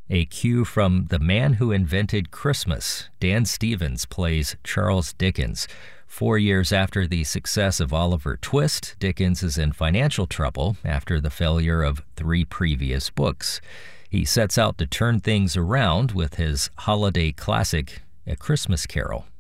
A cue from The Man Who Invented Christmas. Dan Stevens plays Charles Dickens. 4 years after the success of Oliver Twist, Dickens is in financial trouble after the failure of 3 previous books. He sets out to turn things around with his holiday classic, A Christmas Carol.